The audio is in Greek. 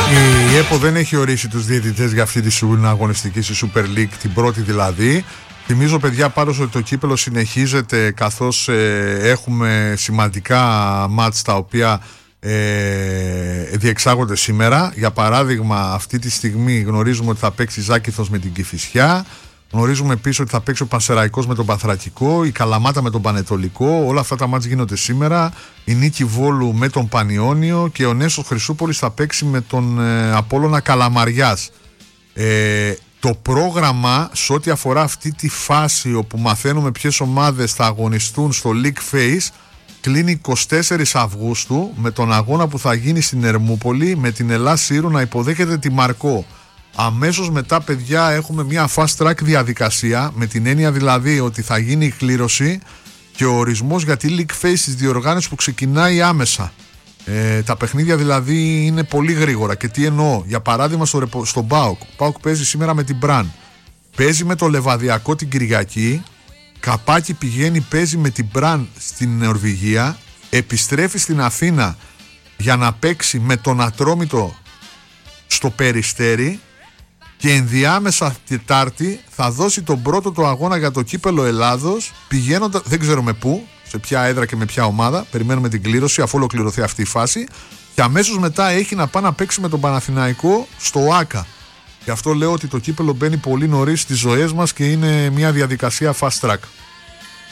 Η ΕΠΟ δεν έχει ορίσει τους διαιτητές για αυτή τη αγωνιστική στη Super League, την πρώτη δηλαδή. Θυμίζω, παιδιά, πάντως ότι το κύπελο συνεχίζεται, καθώς έχουμε σημαντικά μάτς τα οποία διεξάγονται σήμερα. Για παράδειγμα, αυτή τη στιγμή γνωρίζουμε ότι θα παίξει Ζάκηθος με την Κηφισιά. Γνωρίζουμε επίσης ότι θα παίξει ο Πανσεραϊκός με τον Πανθρακικό, η Καλαμάτα με τον Πανετολικό. Όλα αυτά τα μάτς γίνονται σήμερα. Η Νίκη Βόλου με τον Πανιόνιο και ο Νέσος Χρυσούπολης θα παίξει με τον Απόλλωνα Καλαμαριάς. Το πρόγραμμα σε ό,τι αφορά αυτή τη φάση όπου μαθαίνουμε ποιες ομάδες θα αγωνιστούν στο League Phase κλείνει 24 Αυγούστου με τον αγώνα που θα γίνει στην Ερμούπολη με την Ελλάς Σύρου να υποδέχεται τη Μαρκό. Αμέσως μετά, παιδιά, έχουμε μια fast track διαδικασία, με την έννοια δηλαδή ότι θα γίνει η κλήρωση και ο ορισμός για τη League Phase της διοργάνωσης που ξεκινάει άμεσα. Τα παιχνίδια δηλαδή είναι πολύ γρήγορα. Και τι εννοώ? Για παράδειγμα, στον ΠΑΟΚ. Ο ΠΑΟΚ παίζει σήμερα με την Μπραν. Παίζει με το Λεβαδιακό την Κυριακή. Καπάκι πηγαίνει, παίζει με την Μπραν στην Νορβηγία. Επιστρέφει στην Αθήνα για να παίξει με τον Ατρόμητο στο Περιστέρι. Και ενδιάμεσα Τετάρτη θα δώσει τον πρώτο του αγώνα για το κύπελο Ελλάδος, πηγαίνοντα, δεν ξέρουμε πού, σε ποια έδρα και με ποια ομάδα. Περιμένουμε την κλήρωση αφού ολοκληρωθεί αυτή η φάση. Και αμέσως μετά έχει να πάει να παίξει με τον Παναθηναϊκό στο ΆΚΑ. Γι' αυτό λέω ότι το κύπελο μπαίνει πολύ νωρίς στις ζωές μας και είναι μια διαδικασία fast track.